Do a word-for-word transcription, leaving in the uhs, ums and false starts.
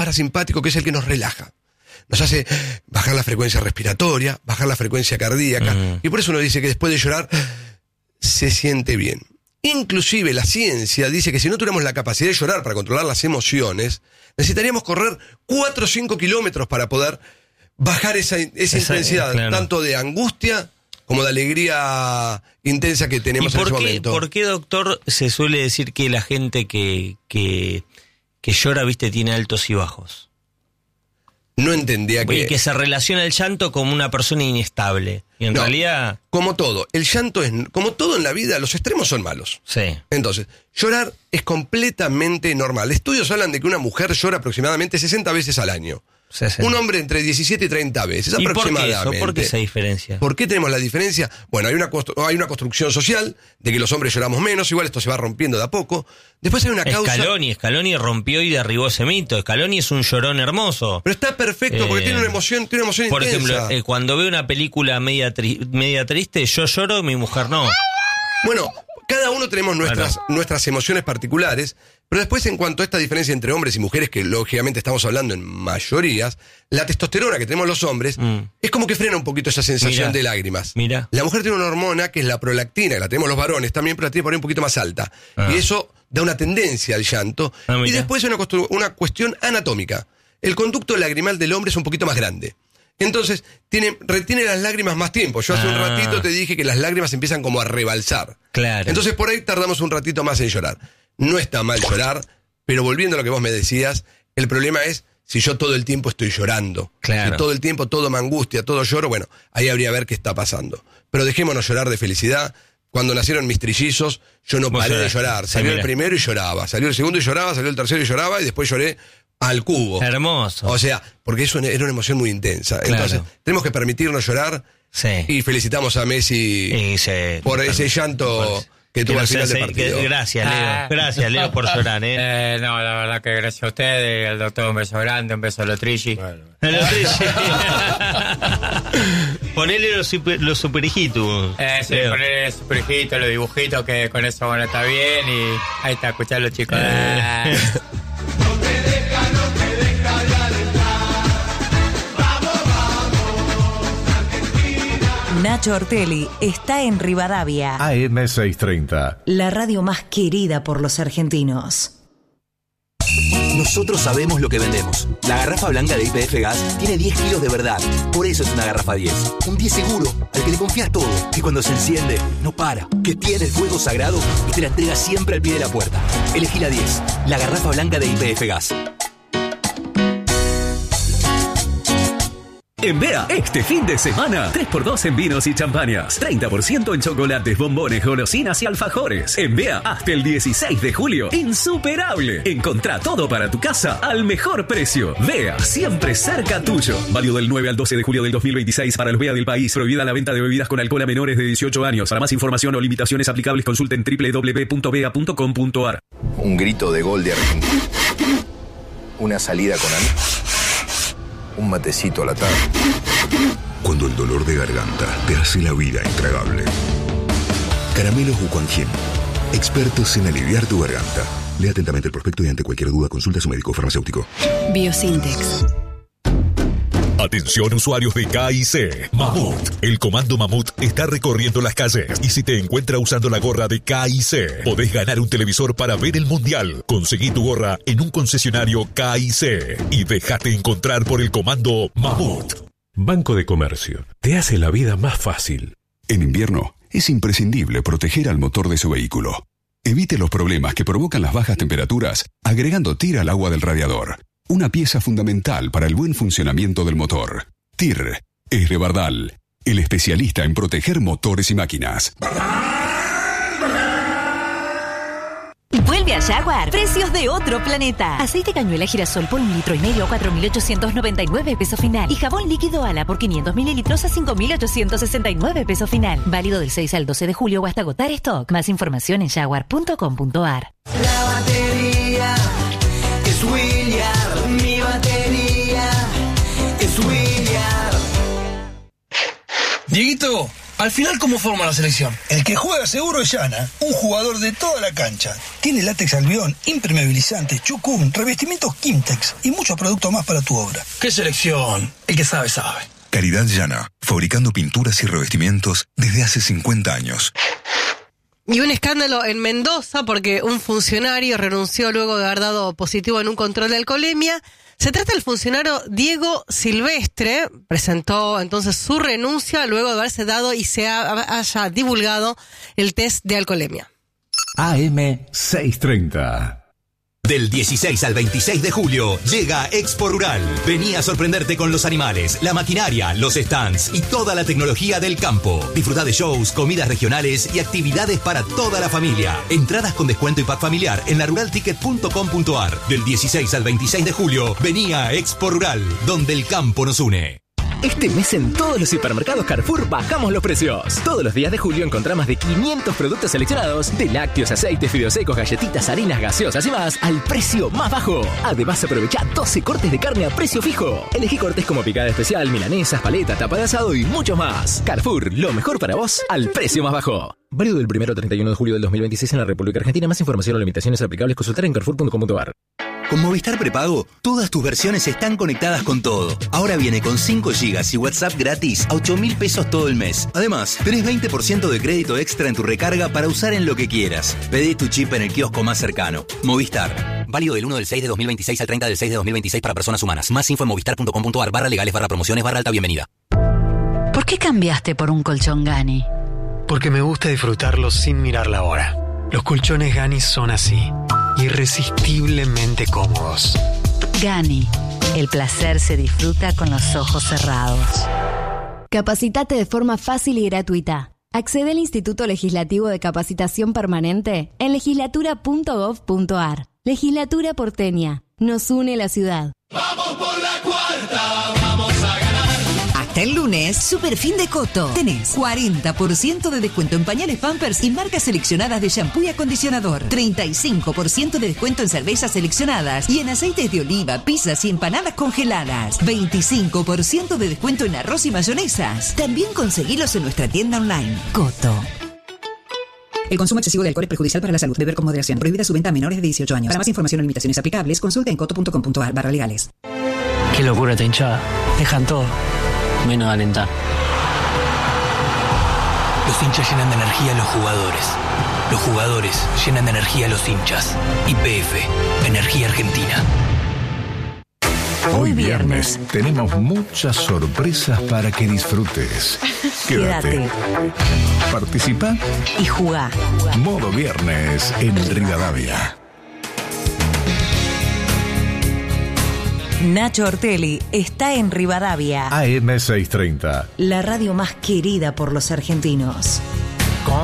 parasimpático, que es el que nos relaja. Nos hace bajar la frecuencia respiratoria, bajar la frecuencia cardíaca, mm. y por eso uno dice que después de llorar se siente bien. Inclusive la ciencia dice que si no tuviéramos la capacidad de llorar para controlar las emociones, necesitaríamos correr cuatro o cinco kilómetros para poder bajar esa, esa, esa intensidad, claro. tanto de angustia como de alegría intensa que tenemos en ese qué, momento. ¿Por qué, doctor, se suele decir que la gente que, que, que llora, viste, tiene altos y bajos? No entendía que... Y que se relaciona el llanto como una persona inestable. Y en no, realidad... Como todo. El llanto es... Como todo en la vida, los extremos son malos. Sí. Entonces, llorar es completamente normal. Estudios hablan de que una mujer llora aproximadamente sesenta veces al año. sesenta. Un hombre entre diecisiete y treinta veces, ¿Y aproximadamente. por qué eso? ¿Por qué esa diferencia? ¿Por qué tenemos la diferencia? Bueno, hay una, constru- hay una construcción social de que los hombres lloramos menos, igual esto se va rompiendo de a poco. Después hay una causa... Scaloni, Scaloni rompió y derribó ese mito. Scaloni es un llorón hermoso. Pero está perfecto, porque eh, tiene una emoción, tiene una emoción por intensa. Por ejemplo, eh, cuando veo una película media, tri- media triste, yo lloro, mi mujer no. Bueno, cada uno tenemos nuestras, bueno. nuestras emociones particulares, pero después en cuanto a esta diferencia entre hombres y mujeres, que lógicamente estamos hablando en mayorías, la testosterona que tenemos los hombres mm. es como que frena un poquito esa sensación Mirá. de lágrimas. Mirá. La mujer tiene una hormona que es la prolactina, que la tenemos los varones también, pero la tiene por ahí un poquito más alta. Ah. Y eso da una tendencia al llanto. Ah, y después hay una, costru- una cuestión anatómica. El conducto lagrimal del hombre es un poquito más grande. Entonces, tiene, retiene las lágrimas más tiempo. Yo hace ah. un ratito te dije que las lágrimas empiezan como a rebalsar. Claro. Entonces, por ahí tardamos un ratito más en llorar. No está mal llorar, pero volviendo a lo que vos me decías, el problema es si yo todo el tiempo estoy llorando. Claro. Si todo el tiempo todo me angustia, todo lloro, bueno, ahí habría que ver qué está pasando. Pero dejémonos llorar de felicidad. Cuando nacieron mis trillizos, yo no paré de llorar. Salió sí, el primero y lloraba. Salió el segundo y lloraba, salió el tercero y lloraba, y después lloré al cubo. Hermoso. O sea, porque eso era una emoción muy intensa. Claro. Entonces, tenemos que permitirnos llorar. Sí. Y felicitamos a Messi sí, por ese llanto que tuvo al final del partido. Que, gracias, Leo. Ah. Gracias, Leo, por llorar, ¿eh? ¿eh? No, la verdad que gracias a ustedes. El doctor, un beso grande, un beso a los Trilli. Bueno. A los Trilli. Ponele los, super, los superhijitos. Eh, sí, Leo. Ponele los superhijitos, los dibujitos, que con eso bueno está bien. Y ahí está, escuchar los chicos. Eh. Nacho Ortelli está en Rivadavia. A M seiscientos treinta. La radio más querida por los argentinos. Nosotros sabemos lo que vendemos. La garrafa blanca de Y P F Gas tiene diez kilos de verdad. Por eso es una garrafa diez. Un diez seguro, al que le confías todo. Que cuando se enciende, no para. Que tiene el fuego sagrado y te la entrega siempre al pie de la puerta. Elegí la diez. La garrafa blanca de Y P F Gas. En Bea, este fin de semana, tres por dos en vinos y champañas, treinta por ciento en chocolates, bombones, golosinas y alfajores. En Bea, hasta el dieciséis de julio, insuperable. Encontrá todo para tu casa al mejor precio. Bea, siempre cerca tuyo. Válido del nueve al doce de julio del dos mil veintiséis para los Bea del país. Prohibida la venta de bebidas con alcohol a menores de dieciocho años. Para más información o limitaciones aplicables, consulten doble u doble u doble u punto bea punto com punto a r. Un grito de gol de Argentina. Una salida con amigos. Un matecito a la tarde. Cuando el dolor de garganta te hace la vida intragable. Caramelos Wuquanjin. Expertos en aliviar tu garganta. Lea atentamente el prospecto y ante cualquier duda consulta a su médico farmacéutico. Biosintex. Atención usuarios de K I C. Mamut. El comando Mamut está recorriendo las calles y si te encuentra usando la gorra de K I C, podés ganar un televisor para ver el mundial. Conseguí tu gorra en un concesionario K I C y déjate encontrar por el comando Mamut. Banco de Comercio. Te hace la vida más fácil. En invierno es imprescindible proteger al motor de su vehículo. Evite los problemas que provocan las bajas temperaturas agregando T I R al agua del radiador. Una pieza fundamental para el buen funcionamiento del motor. T I R es de Bardal, el especialista en proteger motores y máquinas. Vuelve a Jaguar. Precios de otro planeta. Aceite cañuela girasol por un litro y medio a cuatro mil ochocientos noventa y nueve pesos final. Y jabón líquido Ala por quinientos mililitros a cinco mil ochocientos sesenta y nueve pesos final. Válido del seis al doce de julio o hasta agotar stock. Más información en jaguar punto com punto a r. La batería es William. Mi batería es William. Dieguito, Al final, ¿cómo forma la selección? El que juega seguro es Yana, un jugador de toda la cancha. Tiene látex albión, impermeabilizante, chucum, revestimientos Kimtex y muchos productos más para tu obra. ¿Qué selección? El que sabe, sabe. Caridad Llana, fabricando pinturas y revestimientos desde hace cincuenta años. Y un escándalo en Mendoza porque un funcionario renunció luego de haber dado positivo en un control de alcoholemia. Se trata del funcionario Diego Silvestre, presentó entonces su renuncia luego de haberse dado y se ha, haya divulgado el test de alcoholemia. A M seiscientos treinta. Del dieciséis al veintiséis de julio llega Expo Rural. Vení a sorprenderte con los animales, la maquinaria, los stands y toda la tecnología del campo. Disfruta de shows, comidas regionales y actividades para toda la familia. Entradas con descuento y pack familiar en la rural ticket punto com punto a r. Del dieciséis al veintiséis de julio, vení a Expo Rural, donde el campo nos une. Este mes en todos los supermercados Carrefour bajamos los precios. Todos los días de julio encontrá más de quinientos productos seleccionados, de lácteos, aceites, fideos secos, galletitas, harinas, gaseosas y más, al precio más bajo. Además, aprovecha doce cortes de carne a precio fijo. Elegí cortes como picada especial, milanesas, paleta, tapa de asado y muchos más. Carrefour, lo mejor para vos, al precio más bajo. Válido del primero al treinta y uno de julio del dos mil veintiséis en la República Argentina. Más información o limitaciones aplicables consultar en carrefour punto com punto a r. Con Movistar Prepago, todas tus versiones están conectadas con todo. Ahora viene con cinco gigas y WhatsApp gratis a ocho mil pesos todo el mes. Además, tenés veinte por ciento de crédito extra en tu recarga para usar en lo que quieras. Pedí tu chip en el kiosco más cercano. Movistar. Válido del uno del seis de dos mil veintiséis al treinta del seis de dos mil veintiséis para personas humanas. Más info en movistar punto com punto a r barra legales barra promociones barra alta bienvenida. ¿Por qué cambiaste por un colchón Gani? Porque me gusta disfrutarlos sin mirar la hora. Los colchones Gani son así, irresistiblemente cómodos. Gani, el placer se disfruta con los ojos cerrados. Capacitate de forma fácil y gratuita. Accede al Instituto Legislativo de Capacitación Permanente en legislatura punto gov punto a r. Legislatura porteña. Nos une la ciudad. ¡Vamos por la cuarta! ¡Vamos a ganar! Hasta el lunes, Super Fin de Coto. Tenés cuarenta por ciento de descuento en pañales Pampers y marcas seleccionadas de shampoo y acondicionador. treinta y cinco por ciento de descuento en cervezas seleccionadas y en aceites de oliva, pizzas y empanadas congeladas. veinticinco por ciento de descuento en arroz y mayonesas. También conseguilos en nuestra tienda online. Coto. El consumo excesivo de alcohol es perjudicial para la salud. Beber con moderación. Prohibida su venta a menores de dieciocho años. Para más información o limitaciones aplicables, consulta en coto punto com punto a r barra legales. Qué locura esta hinchada. Dejan todo, menos de alentar. Los hinchas llenan de energía a los jugadores. Los jugadores llenan de energía a los hinchas. Y P F, Energía Argentina. Hoy viernes tenemos muchas sorpresas para que disfrutes. Quédate. Quédate. Participa Y jugá. Modo Viernes en Rivadavia. Nacho Ortelli está en Rivadavia, A M seiscientos treinta. la radio más querida por los argentinos.